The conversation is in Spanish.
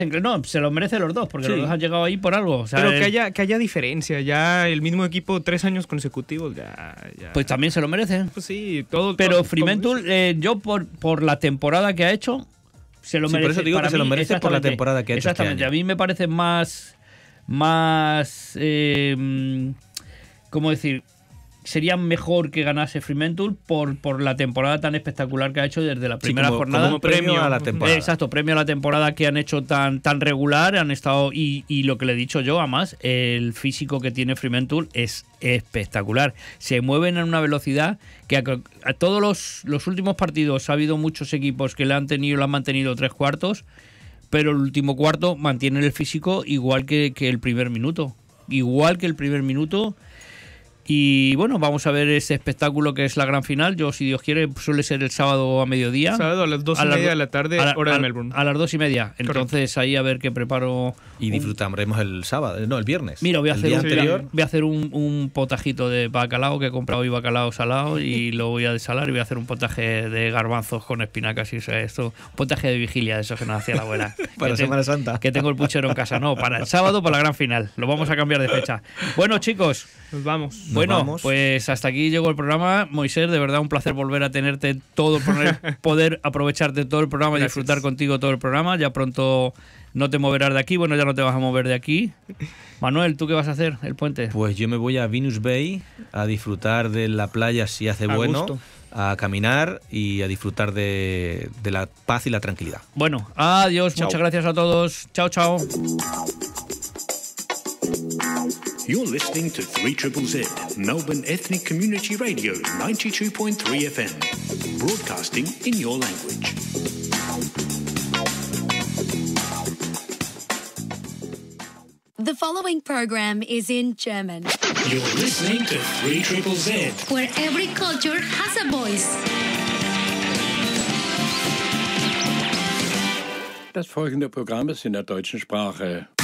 No, se lo merecen los dos, porque Sí. los dos han llegado ahí por algo. O sea, Pero que haya diferencia, ya el mismo equipo 3 años consecutivos, ya. Pues también se lo merecen. Pues sí, todo. Pero Fremantle, yo por la temporada que ha hecho, se lo Sí, merece. por eso digo Para que se lo mí, merece por la exactamente, temporada que ha hecho este Exactamente, año. a mí me parece más ¿cómo decir? Sería mejor que ganase Fremantle por la temporada tan espectacular que ha hecho desde la primera jornada. Como premio a la temporada. Exacto, premio a la temporada que han hecho tan regular, han estado y lo que le he dicho yo, además, el físico que tiene Fremantle es espectacular. Se mueven a una velocidad que a todos los últimos partidos ha habido muchos equipos que le han mantenido 3/4, pero el último cuarto mantienen el físico igual que el primer minuto. Igual que el primer minuto. Y bueno, vamos a ver ese espectáculo que es la gran final. Yo, si Dios quiere, suele ser el sábado a mediodía. Sábado a las 2:30 de la tarde, hora de Melbourne. A las 2:30. Entonces ahí a ver qué preparo. Y disfrutaremos el viernes. Mira, voy a el hacer, día un, anterior. voy a hacer un potajito de bacalao, que he comprado hoy bacalao salado y lo voy a desalar, y voy a hacer un potaje de garbanzos con espinacas y esto. Un potaje de vigilia, de eso que nos hacía la abuela. Para Semana Santa. Que tengo el puchero en casa. No, para el sábado, para la gran final. Lo vamos a cambiar de fecha. Bueno, chicos. Nos vamos. Bueno, pues hasta aquí llegó el programa. Moisés, de verdad un placer volver a tenerte poder aprovecharte todo el programa y disfrutar contigo todo el programa. Ya pronto no te moverás de aquí. Bueno, ya no te vas a mover de aquí. Manuel, ¿tú qué vas a hacer el puente? Pues yo me voy a Venus Bay a disfrutar de la playa si hace bueno, gusto. a caminar y a disfrutar de la paz y la tranquilidad. Bueno, adiós, Chao. muchas gracias a todos. Chao, chao. You're listening to 3ZZZ, Melbourne Ethnic Community Radio, 92.3 FM, broadcasting in your language. The following program is in German, You're listening to 3ZZZ. where every culture has a voice. Das folgende Programm ist in der deutschen Sprache.